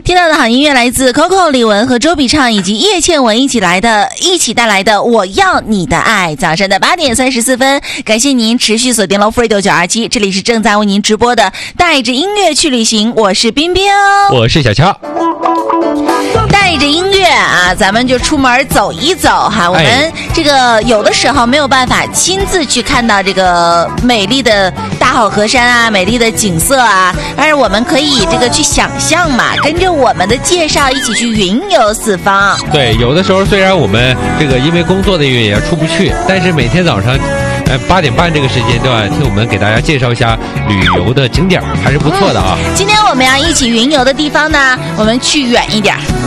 听到的好音乐来自 Coco 李玟和周笔畅以及叶倩文一起带来的我要你的爱。早上的8点34分，感谢您持续锁定了 Fredo 927，这里是正在为您直播的带着音乐去旅行，我是冰冰， 我是小乔。 带着音乐啊，咱们就出门走一走哈。我们这个有的时候没有办法亲自去看到这个美丽的大好河山啊，美丽的景色啊，但是我们可以这个去想象嘛，跟着我们的介绍一起去云游四方。 对，有的时候虽然我们这个因为工作的原因也出不去，但是每天早上8点半这个时间段听我们给大家介绍一下旅游的景点，还是不错的啊。 今天我们要一起云游的地方呢，我们去远一点。